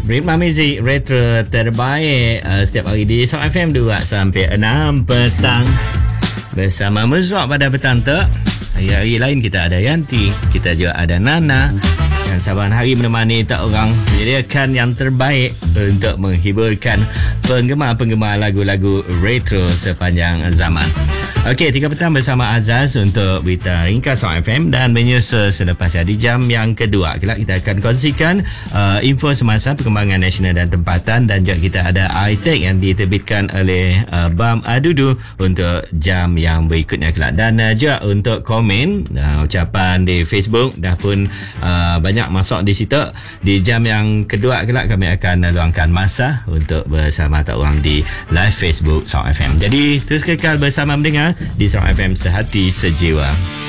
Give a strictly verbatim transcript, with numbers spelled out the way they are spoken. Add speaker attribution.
Speaker 1: Ritma Muzik Retro terbaik uh, setiap hari di Sound F M dua sampai enam petang bersama Muzwak pada petang tu. Hari-hari lain kita ada Yanti, kita juga ada Nana yang saban hari menemani tak orang menyediakan yang terbaik untuk menghiburkan penggemar-penggemar lagu-lagu retro sepanjang zaman. Okey, tiga petang bersama Azaz untuk berita ringkas Sound F M dan menyusul selepas di jam yang kedua. Kelak kita akan kongsikan uh, info semasa perkembangan nasional dan tempatan, dan juga kita ada iTech yang diterbitkan oleh uh, B A M Adudu untuk jam yang berikutnya kelak. Dan uh, juga untuk komen uh, ucapan di Facebook dah pun uh, banyak masuk di situ. Di jam yang kedua kelak kami akan luangkan masa untuk bersama tak orang di live Facebook Sound F M. Jadi terus kekal bersama mendengar di Sound F M Sehati Sejiwa.